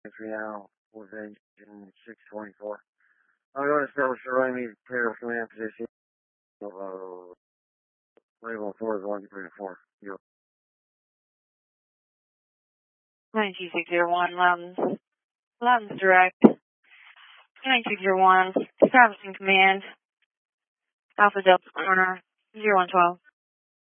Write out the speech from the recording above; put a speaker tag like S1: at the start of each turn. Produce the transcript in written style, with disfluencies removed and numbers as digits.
S1: now within 624. I'm going to establish a right immediate pair of command position. Label 4 is 134.
S2: 92601, Loudon's direct. 92601, establishing command, Alpha Delta Corner, 0112.